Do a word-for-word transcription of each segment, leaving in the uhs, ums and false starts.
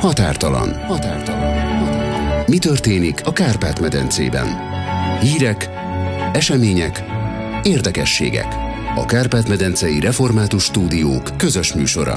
Határtalan. Határtalan. Mi történik a Kárpát-medencében? Hírek, események, érdekességek. A Kárpát-medencei Református Stúdiók közös műsora.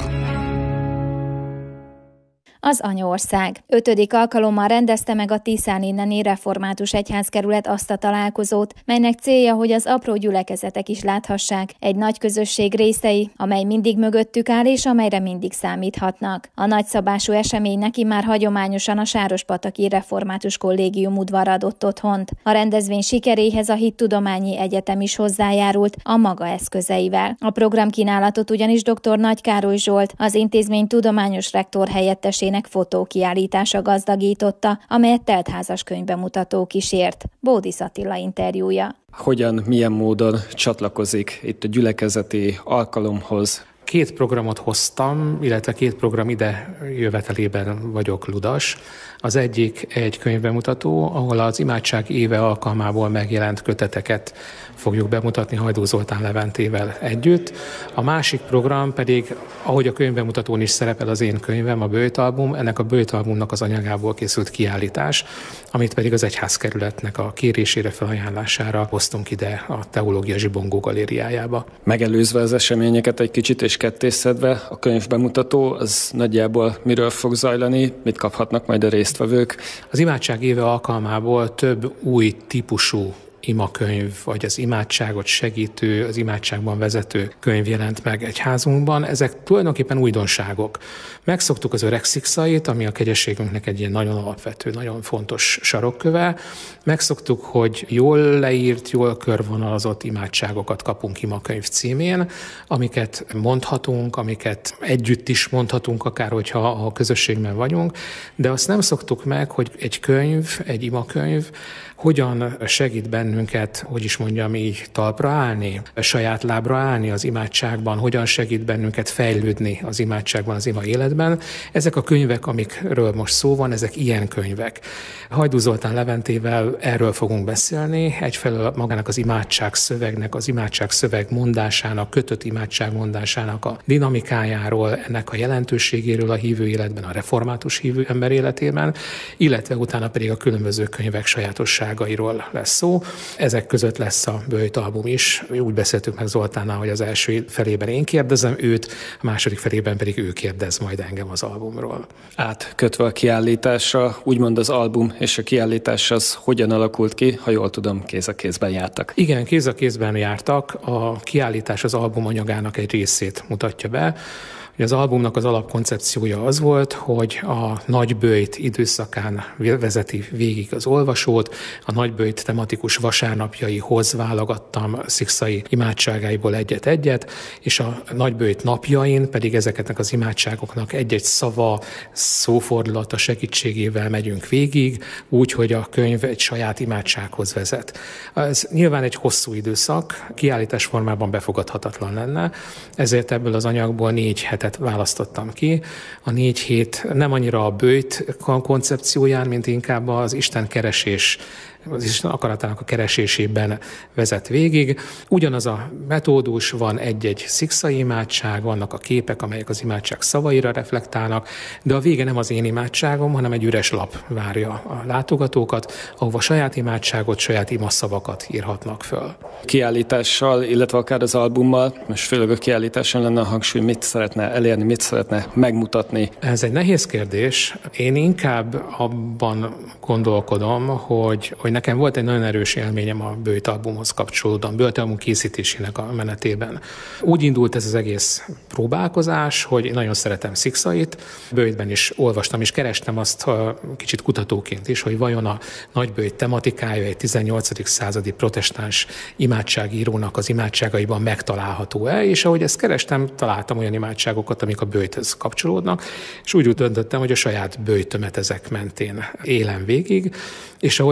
Az anyaország. Ötödik alkalommal rendezte meg a Tiszáninneni Református Egyházkerület azt a találkozót, melynek célja, hogy az apró gyülekezetek is láthassák egy nagy közösség részei, amely mindig mögöttük áll és amelyre mindig számíthatnak. A nagyszabású eseménynek immár hagyományosan a Sárospataki Református Kollégium udvara adott otthont. A rendezvény sikeréhez a Hittudományi Egyetem is hozzájárult a maga eszközeivel. A programkínálatot ugyanis dr. Nagy Károly Zsolt, az intézmény tudományos rektor helyettesének fotókiállítása gazdagította, amelyet teltházas könyvbemutató kísért. Bódisz Attila interjúja. Hogyan, milyen módon csatlakozik itt a gyülekezeti alkalomhoz? Két programot hoztam, illetve két program ide jövetelében vagyok ludas. Az egyik egy könyvbemutató, ahol az imádság éve alkalmából megjelent köteteket fogjuk bemutatni Hajdú Zoltán Leventével együtt. A másik program pedig, ahogy a könyvbemutatón is szerepel az én könyvem, a Böjtalbum, ennek a Böjtalbumnak az anyagából készült kiállítás, amit pedig az egyházkerületnek a kérésére, felajánlására hoztunk ide a Teológia Zsibongó galériájába. Megelőzve az eseményeket egy kicsit és kettészedve, a könyvbemutató az nagyjából miről fog zajlani, mit kaphatnak majd a résztvevők? Az imádság éve alkalmából több új típusú imakönyv, vagy az imádságot segítő, az imádságban vezető könyv jelent meg egyházunkban. Ezek tulajdonképpen újdonságok. Megszoktuk az öreg szikszait, ami a kegyességünknek egy ilyen nagyon alapvető, nagyon fontos sarokköve. Megszoktuk, hogy jól leírt, jól körvonalazott imádságokat kapunk imakönyv címén, amiket mondhatunk, amiket együtt is mondhatunk, akár hogyha a közösségben vagyunk, de azt nem szoktuk meg, hogy egy könyv, egy imakönyv hogyan segít bennünket, hogy is mondjam így, talpra állni, saját lábra állni az imádságban, hogyan segít bennünket fejlődni az imádságban, az ima életben. Ezek a könyvek, amikről most szó van, ezek ilyen könyvek. Hajdú Zoltán Leventével erről fogunk beszélni, egyfelől magának az imádság szövegnek, az imádság szöveg mondásának, kötött imádság mondásának a dinamikájáról, ennek a jelentőségéről a hívő életben, a református hívő ember életében, illetve utána pedig a különböző könyvek sajátosságairól lesz szó. Ezek között lesz a Böjtalbum is. Úgy beszéltük meg Zoltánnal, hogy az első felében én kérdezem őt, a második felében pedig ő kérdez majd engem az albumról. Átkötve a kiállításra, úgymond az album és a kiállítás az hogyan alakult ki, ha jól tudom, kéz a kézben jártak? Igen, kéz a kézben jártak. A kiállítás az album anyagának egy részét mutatja be. Az albumnak az alapkoncepciója az volt, hogy a nagyböjt időszakán vezeti végig az olvasót, a nagyböjt tematikus vasárnapjaihoz válogattam szikszai imádságáiból egyet-egyet, és a nagyböjt napjain pedig ezeknek az imádságoknak egy-egy szava, szófordulata segítségével megyünk végig, úgy, hogy a könyv egy saját imádsághoz vezet. Ez nyilván egy hosszú időszak, kiállítás formában befogadhatatlan lenne, ezért ebből az anyagból négy hetet választottam ki. A négy hét nem annyira a böjt koncepcióján, mint inkább az Isten keresés, az Isten akaratának a keresésében vezet végig. Ugyanaz a metódus, van egy-egy szikszai imádság, vannak a képek, amelyek az imádság szavaira reflektálnak, de a vége nem az én imádságom, hanem egy üres lap várja a látogatókat, ahova saját imádságot, saját imaszavakat írhatnak föl. Kiállítással, illetve akár az albummal, most főleg a kiállításon lenne a hangsúly, mit szeretne elérni, mit szeretne megmutatni? Ez egy nehéz kérdés. Én inkább abban gondolkodom, hogy, hogy nekem volt egy nagyon erős élményem a Böjtalbumhoz kapcsolódóan, Böjtalbum készítésének a menetében. Úgy indult ez az egész próbálkozás, hogy én nagyon szeretem szikszait, böjtben is olvastam, és kerestem azt kicsit kutatóként is, hogy vajon a nagyböjt tematikája egy tizennyolcadik századi protestáns imádságírónak az imádságaiban megtalálható-e, és ahogy ezt kerestem, találtam olyan imádságokat, amik a böjthöz kapcsolódnak, és úgy döntöttem, hogy a saját böjtömet ezek mentén élem végig, és ahogy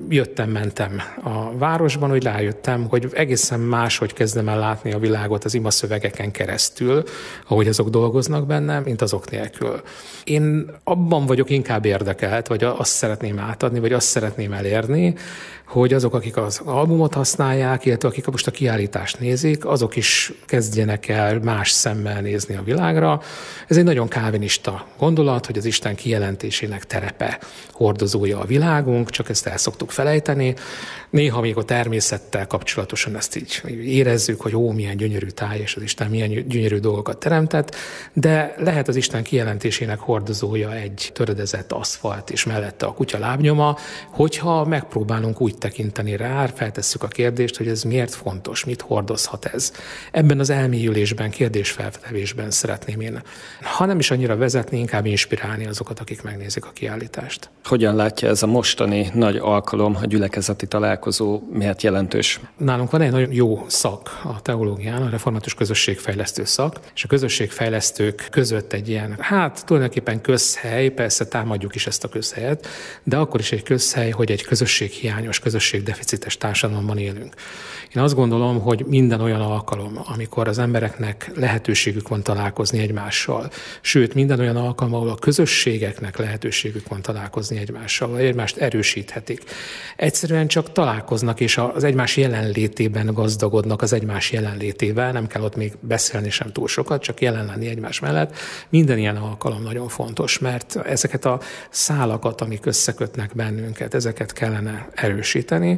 jöttem, mentem a városban, hogy rájöttem, hogy egészen máshogy kezdem el látni a világot az imaszövegeken keresztül, ahogy azok dolgoznak bennem, mint azok nélkül. Én abban vagyok inkább érdekelt, vagy azt szeretném átadni, vagy azt szeretném elérni, hogy azok, akik az albumot használják, illetve akik most a kiállítást nézik, azok is kezdjenek el más szemmel nézni a világra. Ez egy nagyon kálvinista gondolat, hogy az Isten kijelentésének terepe hordozója a világunk, csak ezt el szoktuk felejteni. Néha még a természettel kapcsolatosan ezt így érezzük, hogy ó, milyen gyönyörű táj, és az Isten milyen gyönyörű dolgokat teremtett, de lehet az Isten kijelentésének hordozója egy töredezett aszfalt, és mellette a kutya lábnyoma, hogyha megpróbálunk úgy tekinteni rá, feltesszük a kérdést, hogy ez miért fontos, mit hordozhat ez. Ebben az elmélyülésben, kérdésfeltevésben szeretném én, ha nem is annyira vezetni, inkább inspirálni azokat, akik megnézik a kiállítást. Hogyan látja ez a mostani nagy alkalom, a gyülekezeti találkozó, miért jelentős? Nálunk van egy nagyon jó szak a teológián, a református közösségfejlesztő szak, és a közösségfejlesztők között egy ilyen, hát tulajdonképpen közhely, persze támadjuk is ezt a közhelyet, de akkor is egy közhely, hogy egy közösséghiányos, közösségdeficites társadalomban élünk. Én azt gondolom, hogy minden olyan alkalom, amikor az embereknek lehetőségük van találkozni egymással, sőt, minden olyan alkalom, ahol a közösségeknek lehetőségük van találkozni egymással, ahol egymást erősíthetik. Egyszerűen csak találkoznak, és az egymás jelenlétében gazdagodnak az egymás jelenlétével, nem kell ott még beszélni sem túl sokat, csak jelen lenni egymás mellett. Minden ilyen alkalom nagyon fontos, mert ezeket a szálakat, amik összekötnek bennünket, ezeket kellene erősíteni.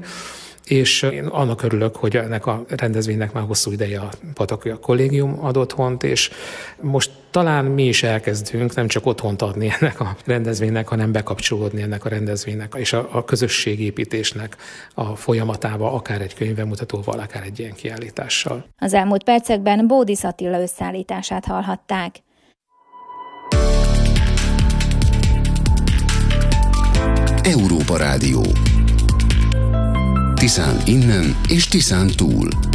És én annak örülök, hogy ennek a rendezvénynek már hosszú ideje a Pataki Kollégium ad otthont, és most talán mi is elkezdünk nem csak otthont adni ennek a rendezvénynek, hanem bekapcsolódni ennek a rendezvénynek és a, a közösségépítésnek a folyamatába, akár egy könyvbemutatóval, akár egy ilyen kiállítással. Az elmúlt percekben Bódis Attila összeállítását hallhatták. Európa Rádió. Tiszán innen és Tiszán túl.